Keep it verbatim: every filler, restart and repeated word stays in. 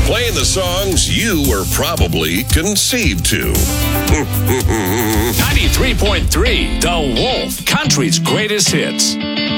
playing the songs you were probably conceived to. ninety-three point three, The Wolf, country's greatest hits.